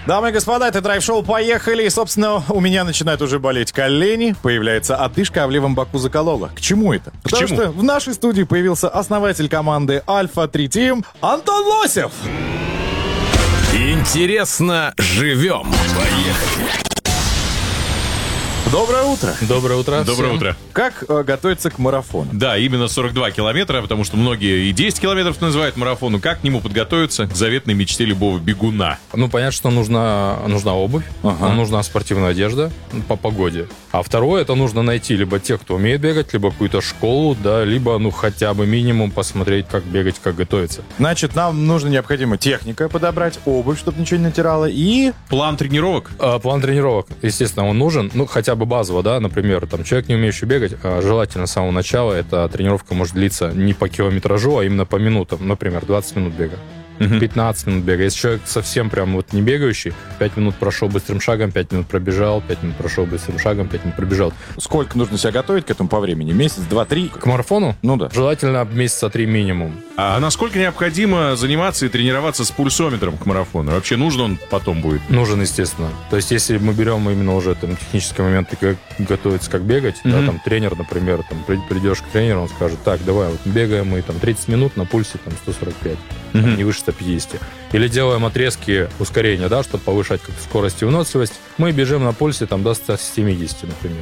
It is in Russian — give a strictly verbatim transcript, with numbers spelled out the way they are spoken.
Дамы и господа, это драйв-шоу «Поехали». И, собственно, у меня начинают уже болеть колени. Появляется одышка, а в левом боку заколола. К чему это? К Потому чему? что в нашей студии появился основатель команды Альфа три Team Антон Лосев. Интересно живем. Поехали. Доброе утро. Доброе утро. Доброе всем. утро. Как э, готовиться к марафону? Да, именно сорок два километра, потому что многие и десять километров называют марафону. Как к нему подготовиться? К заветной мечте любого бегуна. Ну, понятно, что нужна, нужна обувь, Ага. нужна спортивная одежда по погоде. А второе, это нужно найти либо тех, кто умеет бегать, либо какую-то школу, да, либо, ну, хотя бы минимум посмотреть, как бегать, как готовиться. Значит, нам нужно необходимо техника подобрать, обувь, чтобы ничего не натирало, и... План тренировок? А, план тренировок, естественно, он нужен, ну, хотя бы базово, да, например, там, человек, не умеющий бегать, а, желательно с самого начала эта тренировка может длиться не по километражу, а именно по минутам, например, двадцать минут бега. пятнадцать минут бега. Если человек совсем прям вот не бегающий, пять минут прошел быстрым шагом, пять минут пробежал, пять минут прошел быстрым шагом, пять минут пробежал. Сколько нужно себя готовить к этому по времени? Месяц, два, три? К марафону? Ну да. Желательно месяца три минимум. А насколько необходимо заниматься и тренироваться с пульсометром к марафону? Вообще нужен он потом будет? Нужен, естественно. То есть, если мы берем именно уже там технические моменты, как готовиться, как бегать, да, Мгм. там тренер, например, там при- придешь к тренеру, он скажет: так, давай, вот бегаем мы там тридцать минут на пульсе там сто сорок пять, Мгм. не выше ста пятидесяти. Или делаем отрезки ускорения, да, чтобы повышать как скорость и выносливость. Мы бежим на пульсе там до ста семидесяти, например.